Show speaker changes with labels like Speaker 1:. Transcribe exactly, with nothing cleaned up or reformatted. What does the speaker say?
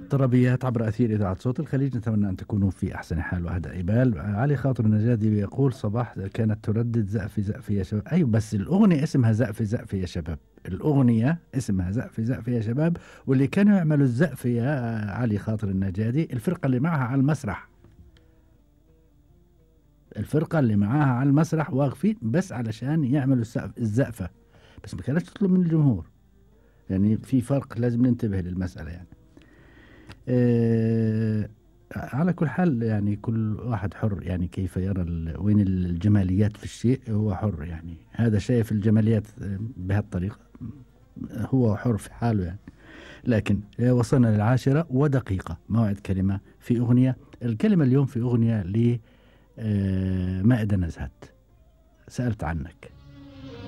Speaker 1: طربيات عبر أثير إذاعة صوت الخليج، نتمنى أن تكونوا في أحسن حال وهدأ بال. علي خاطر النجادي بيقول: صباح كانت تردد زقفي زقفي يا شباب. أيوة، بس الأغنية اسمها زقفي زقفي يا شباب، الأغنية اسمها زقفي زقفي يا شباب. واللي كانوا يعملوا الزقف يا علي خاطر النجادي الفرقة اللي معها على المسرح، الفرقة اللي معاها على المسرح واقفين بس علشان يعملوا السقف الزقفة، بس ما كانتش تطلب من الجمهور. يعني في فرق، لازم ننتبه للمسألة يعني. آه على كل حال يعني كل واحد حر يعني كيف يرى ال- وين الجماليات في الشيء، هو حر يعني. هذا شايف الجماليات آه، بهالطريقة، هو حر في حاله يعني. لكن آه، وصلنا للعاشرة ودقيقة، موعد كلمة في أغنية. الكلمة اليوم في أغنية ل آه، مائدة نزهت، سألت عنك.